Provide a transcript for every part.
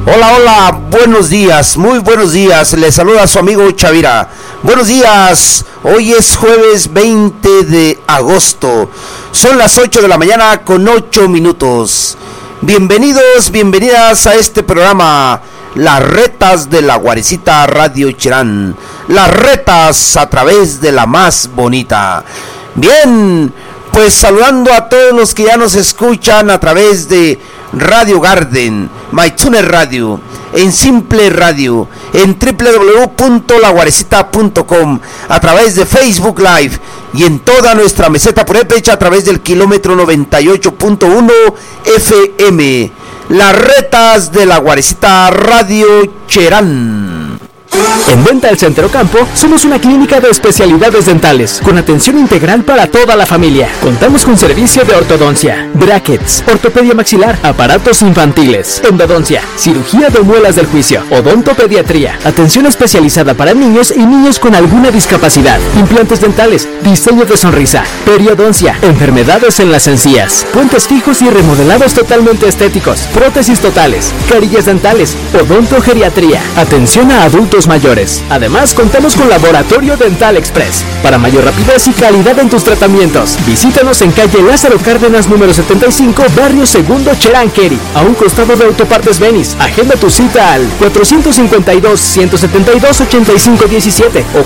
Hola, hola, buenos días, muy buenos días, les saluda su amigo Chavira. Buenos días, hoy es jueves 20 de agosto, son las 8 de la mañana con 8 minutos. Bienvenidos, bienvenidas a este programa, Las Retas de la Guarecita Radio Cherán. Las retas a través de la más bonita. Bien, pues saludando a todos los que ya nos escuchan a través de Radio Garden, MyTuner Radio, en Simple Radio, en www.laguarecita.com, a través de Facebook Live y en toda nuestra meseta purépecha a través del kilómetro 98.1 FM. Las retas de la Guarecita Radio Cherán. En Dental Center Ocampo somos una clínica de especialidades dentales con atención integral para toda la familia. Contamos con servicio de ortodoncia, brackets, ortopedia maxilar, aparatos infantiles, endodoncia, cirugía de muelas del juicio, odontopediatría, atención especializada para niños y niños con alguna discapacidad, implantes dentales, diseño de sonrisa, periodoncia, enfermedades en las encías, puentes fijos y remodelados totalmente estéticos, prótesis totales, carillas dentales, odontogeriatría, atención a adultos mayores. Además, contamos con Laboratorio Dental Express para mayor rapidez y calidad en tus tratamientos. Visítanos en calle Lázaro Cárdenas número 75, barrio Segundo Cherán Queri, a un costado de Autopartes Benis. Agenda tu cita al 452-172-8517 o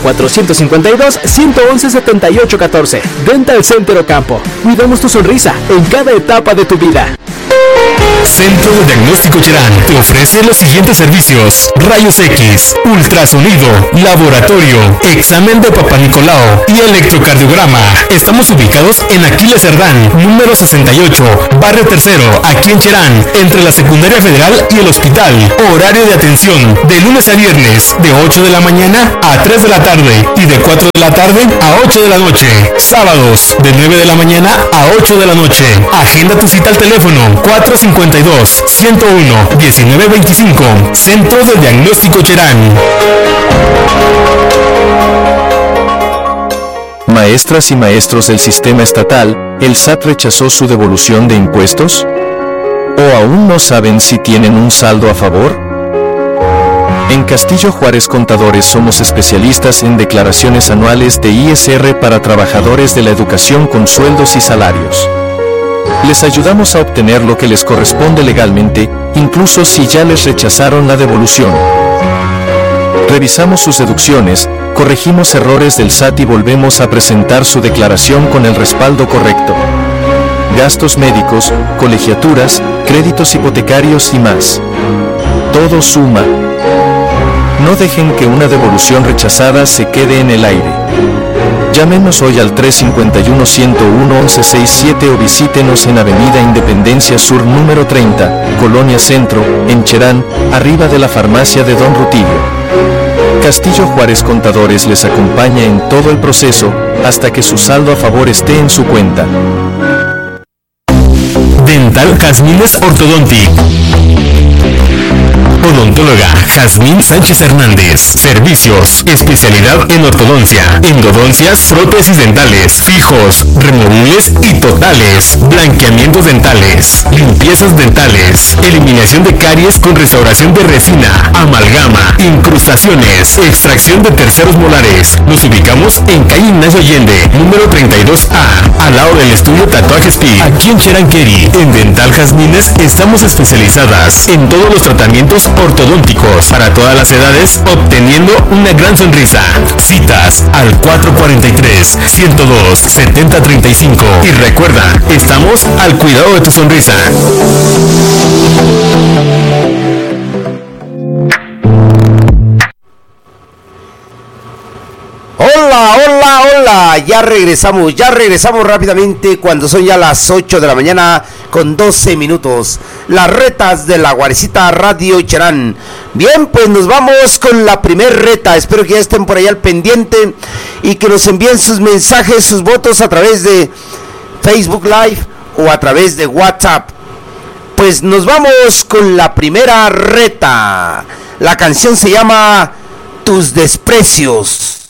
452-111-7814. Dental Center Ocampo. Cuidamos tu sonrisa en cada etapa de tu vida. Centro de Diagnóstico Cherán te ofrece los siguientes servicios: rayos X, ultrasonido, laboratorio, examen de Papá Nicolau y electrocardiograma. Estamos ubicados en Aquiles Cerdán, número 68, barrio Tercero, aquí en Cherán, entre la Secundaria Federal y el hospital. Horario de atención de lunes a viernes, de 8 de la mañana a 3 de la tarde y de 4 de la tarde a 8 de la noche. Sábados, de 9 de la mañana a 8 de la noche. Agenda tu cita al teléfono 452-101-1925. Centro de Diagnóstico Cherán. Maestras y maestros del sistema estatal, ¿el SAT rechazó su devolución de impuestos? ¿O aún no saben si tienen un saldo a favor? En Castillo Juárez Contadores somos especialistas en declaraciones anuales de ISR para trabajadores de la educación con sueldos y salarios. Les ayudamos a obtener lo que les corresponde legalmente, incluso si ya les rechazaron la devolución. Revisamos sus deducciones, corregimos errores del SAT y volvemos a presentar su declaración con el respaldo correcto. Gastos médicos, colegiaturas, créditos hipotecarios y más. Todo suma. No dejen que una devolución rechazada se quede en el aire. Llámenos hoy al 351-101-1167 o visítenos en Avenida Independencia Sur número 30, Colonia Centro, en Cherán, arriba de la farmacia de Don Rutilio. Castillo Juárez Contadores les acompaña en todo el proceso, hasta que su saldo a favor esté en su cuenta. Dental Jazmines Ortodontic. Odontóloga Jazmín Sánchez Hernández. Servicios: especialidad en ortodoncia, endodoncias, prótesis dentales, fijos, removibles y totales, blanqueamientos dentales, limpiezas dentales, eliminación de caries con restauración de resina, amalgama, incrustaciones, extracción de terceros molares. Nos ubicamos en calle Ignacio Allende, número 32A, al lado del estudio Tatuajes Pi, aquí en Cherán Queri. En Dental Jazmines estamos especializadas en todos los tratamientos ortodónticos para todas las edades, obteniendo una gran sonrisa. Citas al 443-102-7035 y recuerda, estamos al cuidado de tu sonrisa. Hola, hola, hola, ya regresamos rápidamente cuando son ya las 8 de la mañana con 12 minutos. Las retas de la Guarecita Radio Cherán. Bien, pues nos vamos con la primer reta. Espero que ya estén por allá al pendiente y que nos envíen sus mensajes, sus votos a través de Facebook Live o a través de WhatsApp. Pues nos vamos con la primera reta. La canción se llama Tus Desprecios.